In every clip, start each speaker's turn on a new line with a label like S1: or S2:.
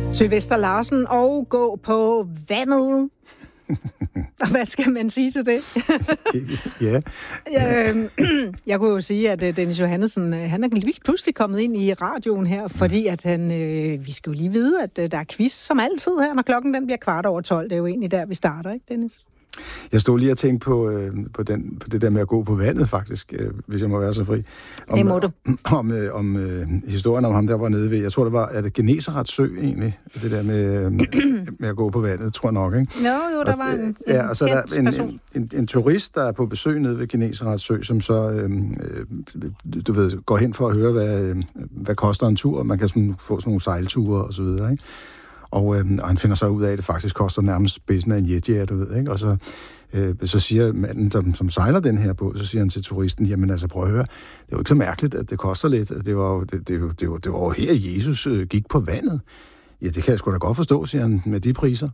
S1: Sylvester Larsen og Gå på vandet. Og hvad skal man sige til det?
S2: Ja.
S1: Jeg kunne jo sige, at Dennis Johannessen, han er lige pludselig kommet ind i radioen her, fordi at vi skal jo lige vide, at der er quiz som altid her, når klokken den bliver 12:15. Det er jo egentlig der, vi starter, ikke Dennis?
S2: Jeg stod lige og tænkte på det der med at gå på vandet, faktisk, hvis jeg må være så fri.
S1: Det må du.
S2: Om historien om ham, der var nede ved, jeg tror, det var Genesarets sø, egentlig, det der med at gå på vandet, tror jeg nok, ikke?
S1: Jo, der var en
S2: og så er der en turist, der er på besøg nede ved Genesarets sø, som så, går hen for at høre, hvad koster en tur, man kan sådan få sådan nogle sejlture og så videre, ikke? Og han finder så ud af, at det faktisk koster nærmest spidsen af en jetjager, du ved, ikke? Og så siger manden, som sejler den her båd, så siger han til turisten, jamen altså, prøv at høre, det er jo ikke så mærkeligt, at det koster lidt. Det var jo her, Jesus gik på vandet. Ja, det kan jeg sgu da godt forstå, siger han, med de priser.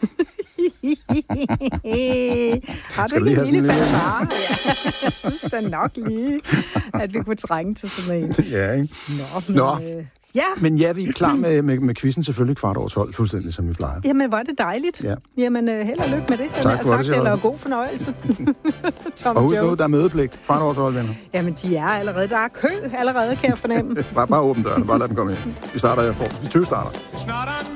S1: Har du ikke en lille fanfare? Ja, jeg synes da nok lige, at vi kunne trænge til sådan en.
S2: Ja, ikke?
S1: Nå. Ja.
S2: Men ja, vi er klar med quizzen selvfølgelig 12:15, fuldstændig som vi plejer.
S1: Jamen, hvor er det dejligt.
S2: Ja.
S1: Jamen, held og lykke med det.
S2: Tak for det,
S1: eller god fornøjelse.
S2: Og husk nu, der er mødepligt 12:15, venner.
S1: Jamen, de er allerede. Der er kø allerede, kan jeg fornemme.
S2: Bare åbne dørene, bare lad dem komme ind. Vi 20 starter.